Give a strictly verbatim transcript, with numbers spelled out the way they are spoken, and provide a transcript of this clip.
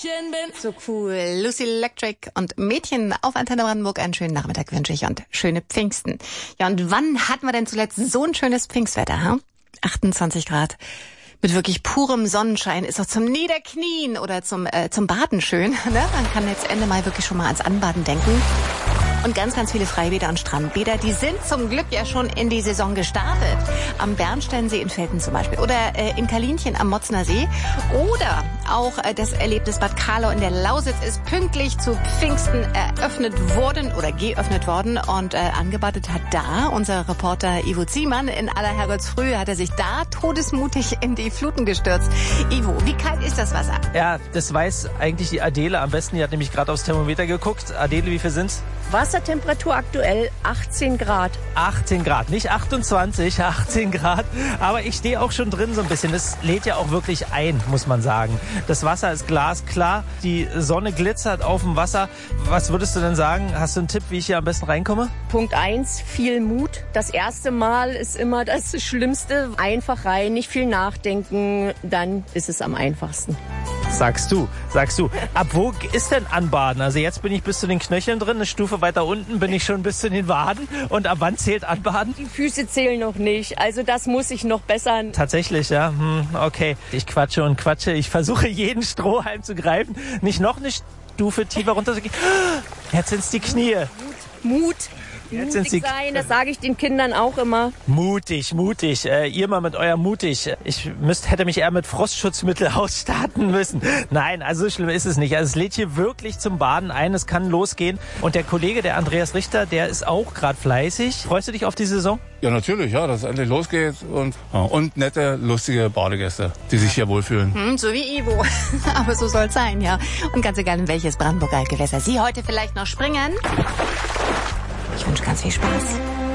Mädchen bin. So cool. Lucy Electric und Mädchen auf Antenne Brandenburg. Einen schönen Nachmittag wünsche ich und schöne Pfingsten. Ja, und wann hatten wir denn zuletzt so ein schönes Pfingstwetter, ha? achtundzwanzig Grad. Mit wirklich purem Sonnenschein ist auch zum Niederknien oder zum äh, zum Baden schön. Ne? Man kann jetzt Ende Mai wirklich schon mal ans Anbaden denken. Und ganz, ganz viele Freibäder und Strandbäder, die sind zum Glück ja schon in die Saison gestartet. Am Bernsteinsee in Velten zum Beispiel oder äh, in Kalinchen am Motzner See. Oder auch äh, das Erlebnis Bad Karlau in der Lausitz ist pünktlich zu Pfingsten eröffnet worden oder geöffnet worden. Und äh, angebadet hat da unser Reporter Ivo Ziemann. In aller Herrgottsfrühe hat er sich da todesmutig in die Fluten gestürzt. Ivo, wie kalt ist das Wasser? Ja, das weiß eigentlich die Adele am besten. Die hat nämlich gerade aufs Thermometer geguckt. Adele, wie viel sind's? Wassertemperatur aktuell achtzehn Grad. achtzehn Grad, nicht achtundzwanzig, achtzehn Grad. Aber ich stehe auch schon drin so ein bisschen. Es lädt ja auch wirklich ein, muss man sagen. Das Wasser ist glasklar, die Sonne glitzert auf dem Wasser. Was würdest du denn sagen? Hast du einen Tipp, wie ich hier am besten reinkomme? Punkt eins, viel Mut. Das erste Mal ist immer das Schlimmste. Einfach rein, nicht viel nachdenken, dann ist es am einfachsten. Sagst du, sagst du. Ab wo ist denn Anbaden? Also jetzt bin ich bis zu den Knöcheln drin, eine Stufe weiter unten bin ich schon bis zu den Waden. Und ab wann zählt Anbaden? Die Füße zählen noch nicht, also das muss ich noch bessern. Tatsächlich, ja, hm, okay. Ich quatsche und quatsche, ich versuche jeden Strohhalm zu greifen, nicht noch eine Stufe tiefer runter zu gehen. Jetzt sind's die Knie. Mut, Mut. Jetzt mutig sind sie sein, das sage ich den Kindern auch immer. Mutig, mutig. Äh, ihr mal mit euer mutig. Ich müsst, hätte mich eher mit Frostschutzmittel ausstatten müssen. Nein, also so schlimm ist es nicht. Also es lädt hier wirklich zum Baden ein. Es kann losgehen. Und der Kollege, der Andreas Richter, der ist auch gerade fleißig. Freust du dich auf die Saison? Ja, natürlich, ja, dass es endlich losgeht. Und, ja, und nette, lustige Badegäste, die sich hier wohlfühlen. Hm, so wie Ivo. Aber so soll's sein, ja. Und ganz egal, in welches Brandenburger Gewässer Sie heute vielleicht noch springen. Ich wünsche ganz viel Spaß.